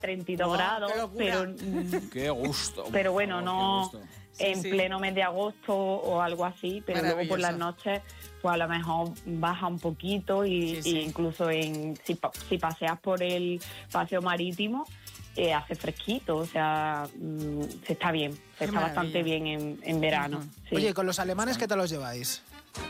32 grados, pero... ¡Qué gusto! Pero bueno, no en pleno mes de agosto o algo así, pero luego por las noches, pues a lo mejor baja un poquito y incluso si paseas por el paseo marítimo, hace fresquito, o sea, se está bien, se está bastante bien en verano. Sí. Oye, ¿con los alemanes qué tal los lleváis?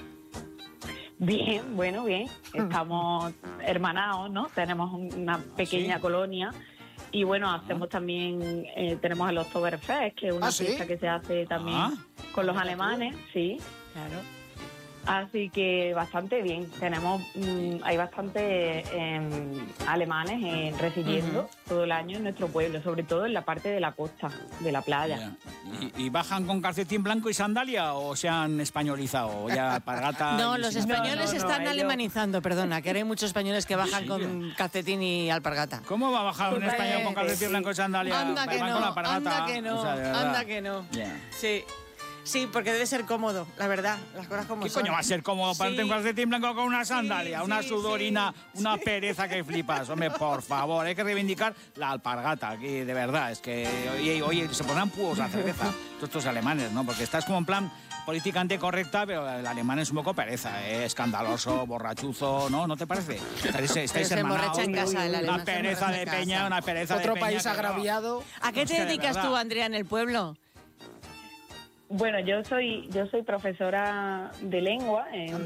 Bien, bueno, bien. Estamos hermanados, ¿no? Tenemos una pequeña colonia y bueno, hacemos también, tenemos el Oktoberfest, que es una fiesta que se hace también con los alemanes, Claro. Así que bastante bien. Tenemos, hay bastantes alemanes residiendo todo el año en nuestro pueblo, sobre todo en la parte de la costa, de la playa. ¿Y bajan con calcetín blanco y sandalia o se han españolizado? Ya alpargata. No, los españoles están ellos... alemanizando, perdona, que ahora hay muchos españoles que bajan con calcetín y alpargata. ¿Cómo va a bajar un español con calcetín blanco y sandalia? Anda que no, anda que no, anda que no. Sí. Sí, porque debe ser cómodo, la verdad, las cosas como ¿Qué son. coño va a ser cómodo ponerte un calcetín blanco con una sandalia, una sudorina, una pereza que flipas? Hombre, por favor, hay que reivindicar la alpargata aquí, de verdad. Es que, oye, se pondrán púos a cerveza, todos estos alemanes, ¿no? Porque estás como en plan políticamente correcta, pero el alemán es un poco pereza, escandaloso, borrachuzo, ¿no? ¿No te parece? Estáis hermanados. En casa, el alemán una pereza de peña, una pereza de peña. Otro país agraviado. ¿A qué te dedicas tú, Andrea, en el pueblo? Bueno, yo soy profesora de lengua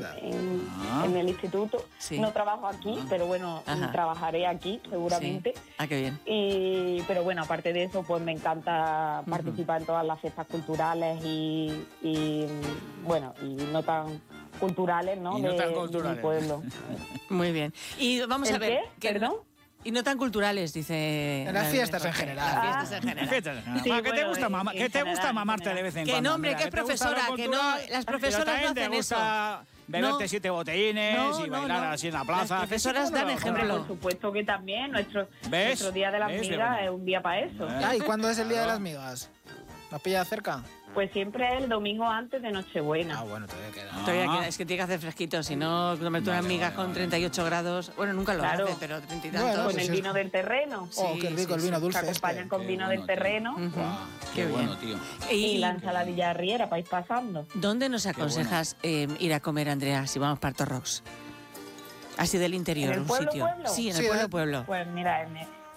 en el instituto. No trabajo aquí, pero bueno, trabajaré aquí seguramente. Qué bien. Pero bueno, aparte de eso, pues me encanta participar en todas las fiestas culturales y bueno, y no tan culturales, ¿no? Y no tan culturales. De mi pueblo. Muy bien. Y vamos a ver. ¿Qué? ¿Perdón? Y no tan culturales, dice... En las fiestas en general. Las fiestas en general. Sí, ¿qué te gusta mamarte de vez en cuando? Que no, hombre, que es profesora, que no... Las profesoras no hacen eso. Beberte 7 botellines y bailar así en la plaza. Las profesoras dan ejemplo. Por supuesto que también. Nuestro Día de las Migas es un día para eso. ¿Y cuándo es el Día de las Migas? ¿Nos pilla cerca? Pues siempre es el domingo antes de Nochebuena. Bueno, todavía queda. Todavía queda, es que tiene que hacer fresquito, si no, comerte unas migas con 38 grados. Bueno, nunca lo hace, pero 30 y tantos. Con el vino del terreno. Qué rico el vino dulce. Se acompañan con vino del terreno. Qué bueno, tío. Y la ensaladilla riera para ir pasando. ¿Dónde nos aconsejas ir a comer, Andrea, si vamos para Torrox? Así del interior, ¿En el pueblo, sitio. pueblo? Sí, en el pueblo. Pues mira,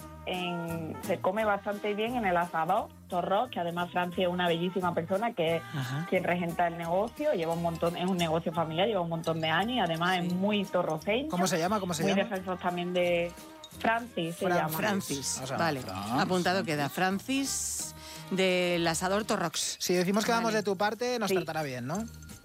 se come bastante bien en el asador Torrox, que además Francia es una bellísima persona que es quien regenta el negocio, lleva un montón, es un negocio familiar, lleva un montón de años y además es muy torroceño. ¿Cómo se llama? Muy defensor también de Francis, Francis, vale. Apuntado queda. Francis del asador Torrox. Si decimos que vamos de tu parte, nos tratará bien, ¿no?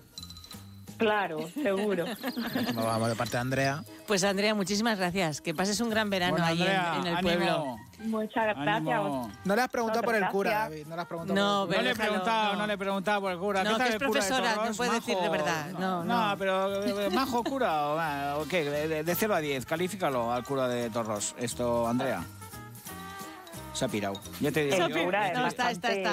Claro, seguro. Vamos de parte de Andrea. Pues Andrea, muchísimas gracias. Que pases un gran verano allí en el pueblo. Muchas gracias. No le has preguntado por el cura, David. No le has preguntado no, por el cura. No le he preguntado por el cura. No, que es profesora, no puede decir de verdad. No, pero ¿majo cura o qué? De 0 a 10, califícalo al cura de Torros. Esto, Andrea. Se ha pirado. Ya te digo. Está.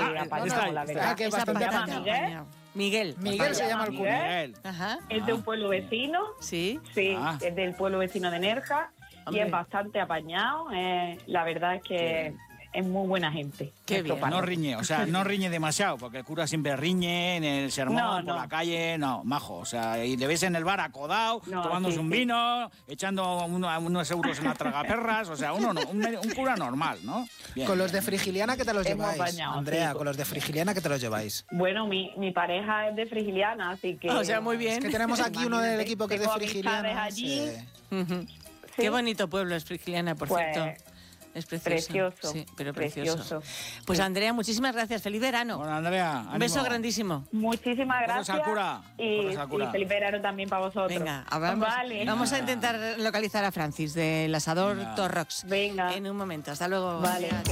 Que es bastante apañado. Miguel se llama el cura. Es de un pueblo vecino. Sí. Es del pueblo vecino de Nerja. Y es bastante apañado. La verdad es que es muy buena gente. Qué bien. No riñe, o sea, no riñe demasiado, porque el cura siempre riñe en el sermón, por la calle, majo. O sea, y le ves en el bar acodado, tomándose un vino, echando unos euros en la tragaperras, o sea, un cura normal, ¿no? Bien. Con los de Frigiliana, ¿qué te los lleváis? Bañado, Andrea, con los de Frigiliana, ¿qué te los lleváis? Bueno, mi pareja es de Frigiliana, así que... O sea, muy bien. Es que tenemos aquí uno del equipo que es de Frigiliana. Allí. Qué bonito pueblo es Frigiliana, por cierto. Es precioso. Precioso. Sí, pero precioso. Pues Andrea, muchísimas gracias. Feliz verano. Bueno, Andrea, ánimo. Un beso grandísimo. Muchísimas gracias. Al cura. Y feliz verano también para vosotros. Venga, vamos a intentar localizar a Francis del asador Torrox. Venga. En un momento. Hasta luego. Vale.